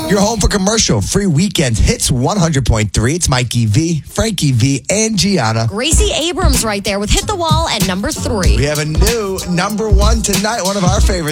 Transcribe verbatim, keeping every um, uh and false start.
Your home for commercial free weekends hits one hundred point three. It's Mikey V, Frankie V, and Gianna. Gracie Abrams right there with Hit the Wall at number three. We have a new number one tonight, one of our favorites.